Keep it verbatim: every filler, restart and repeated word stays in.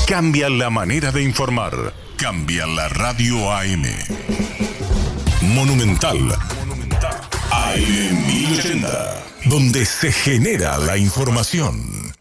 Cambia la manera de informar. Cambia la radio A M. Monumental. A M mil ochenta. Donde se genera la información.